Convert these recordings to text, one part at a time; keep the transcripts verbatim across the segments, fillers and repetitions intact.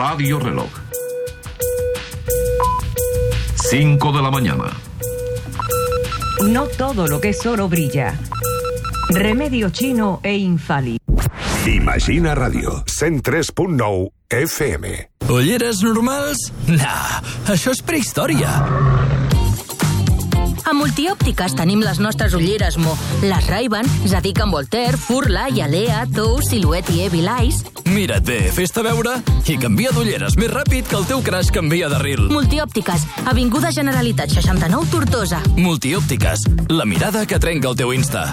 Radio Reloj. cinco de la mañana. No todo lo que es oro brilla. Remedio chino e infali. Imagina Ràdio, cent tres punt nou F M. Ulleres normals? Nah, això és prehistòria. A Multiòptiques tenim les nostres ulleres Mo, les Ray-Ban, Zadig and Voltaire, Furla, Yalea, Tou, Silhouette i Evil Eyes. Mira't bé, fes-te veure i canvia d'ulleres més ràpid que el teu crash canvia de ril. Multiòptiques, Avinguda Generalitat seixanta-nou, Tortosa. Multiòptiques, la mirada que trenca el teu Insta.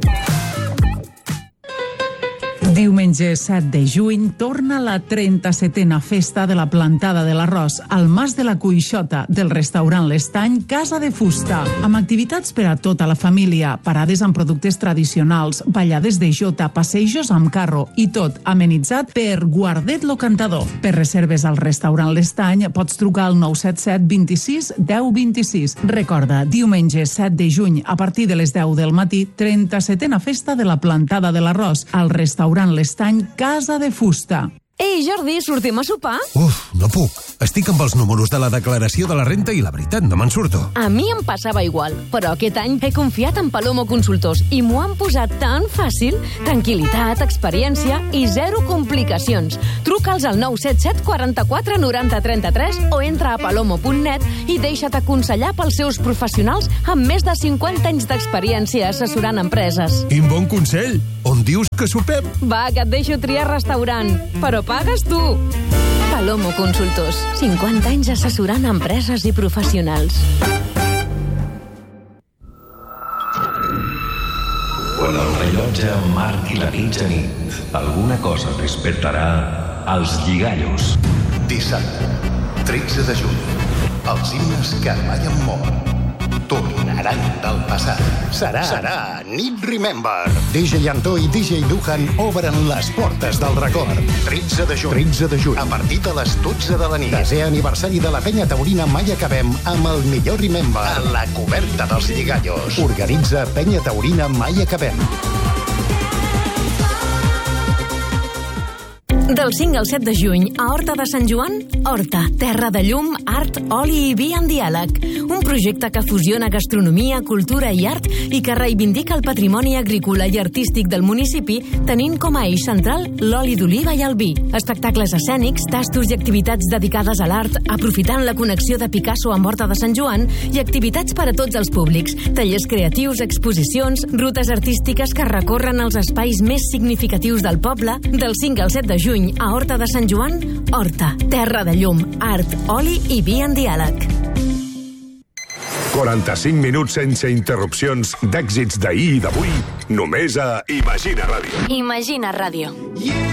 Diumenge set de juny torna la trenta-setena festa de la plantada de l'arròs al Mas de la Cuixota del restaurant L'Estany Casa de Fusta, amb activitats per a tota la família, parades amb productes tradicionals, ballades de jota, passejos amb carro i tot amenitzat per Guardet lo Cantador. Per reserves al restaurant L'Estany pots trucar al nou set set vint-i-sis deu vint-i-sis. Recorda, diumenge set de juny a partir de les deu del matí, trenta-setena festa de la plantada de l'arròs al restaurant L'Estany Casa de Fusta. Ei, Jordi, sortim a sopar? Uf, no puc. Estic amb els números de la declaració de la renta i la veritat, no me'n surto. A mi em passava igual, però aquest any he confiat en Palomo Consultors i m'ho han posat tan fàcil. Tranquil·litat, experiència i zero complicacions. Truca'ls al nou set set quaranta-quatre noranta trenta-tres o entra a palomo punt net i deixa't aconsellar pels seus professionals amb més de cinquanta anys d'experiència assessorant empreses. Quin bon consell! On dius que sopem? Va, que et deixo triar restaurant, però pagues tu. Palomo Consultors, cinquanta anys assessorant empreses i professionals. Quan el rellotge marqui la mitja nit, alguna cosa despertarà als lligallos. Dissabte, tretze de juny, els himnes que mai han mort tornaran del passat. Serà, serà Nit Remember. D J Antó i D J Duhan obren les portes del record. tretze de juny. tretze de juny. A partir de les dotze de la nit. Desè aniversari de la penya taurina Mai Acabem amb el millor Remember a la coberta dels lligallos. Organitza penya taurina Mai Acabem. Del cinc al set de juny, a Horta de Sant Joan, Horta, terra de llum, art, oli i vi en diàleg. Un projecte que fusiona gastronomia, cultura i art i que reivindica el patrimoni agrícola i artístic del municipi, tenint com a eix central l'oli d'oliva i el vi. Espectacles escènics, tastos i activitats dedicades a l'art, aprofitant la connexió de Picasso amb Horta de Sant Joan i activitats per a tots els públics, tallers creatius, exposicions, rutes artístiques que recorren els espais més significatius del poble. Del cinc al set de juny, a Horta de Sant Joan, Horta, terra de llum, art, oli i vi en diàleg. quaranta-cinc minuts sense interrupcions d'èxits d'ahir i d'avui, només a Imagina Ràdio. Imagina Ràdio. Yeah!